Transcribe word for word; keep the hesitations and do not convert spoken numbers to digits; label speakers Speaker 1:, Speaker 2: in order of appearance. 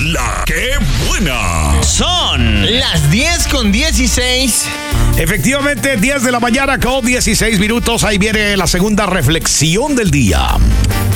Speaker 1: la que buena.
Speaker 2: Son las diez con dieciséis.
Speaker 1: Efectivamente, diez de la mañana con dieciséis minutos. Ahí viene la segunda reflexión del día.